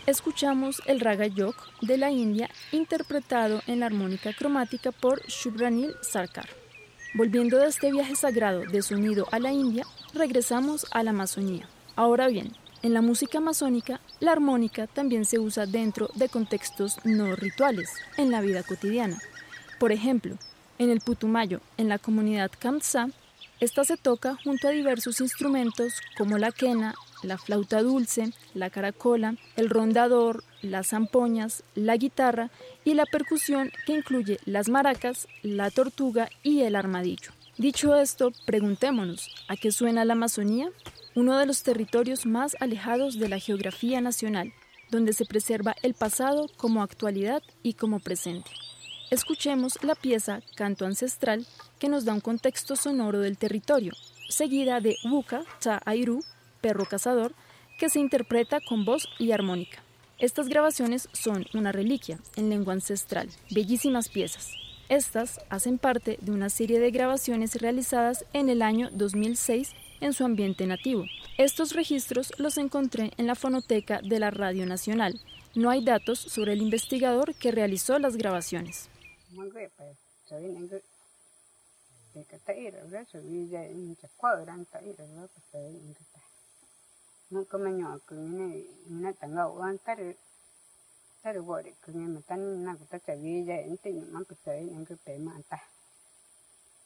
Escuchamos el Raga Yok de la India interpretado en la armónica cromática por Shubhranil Sarkar. Volviendo de este viaje sagrado de sonido a la India, regresamos a la Amazonía. Ahora bien, en la música amazónica, la armónica también se usa dentro de contextos no rituales, en la vida cotidiana. Por ejemplo, en el Putumayo, en la comunidad Kamsá, esta se toca junto a diversos instrumentos como la quena, la flauta dulce, la caracola, el rondador, las zampoñas, la guitarra y la percusión que incluye las maracas, la tortuga y el armadillo. Dicho esto, preguntémonos, ¿a qué suena la Amazonía? Uno de los territorios más alejados de la geografía nacional, donde se preserva el pasado como actualidad y como presente. Escuchemos la pieza Canto Ancestral, que nos da un contexto sonoro del territorio, seguida de Wuka Ta Airu, Perro Cazador, que se interpreta con voz y armónica. Estas grabaciones son una reliquia en lengua ancestral, bellísimas piezas. Estas hacen parte de una serie de grabaciones realizadas en el año 2006 en su ambiente nativo. Estos registros los encontré en la fonoteca de la Radio Nacional. No hay datos sobre el investigador que realizó las grabaciones.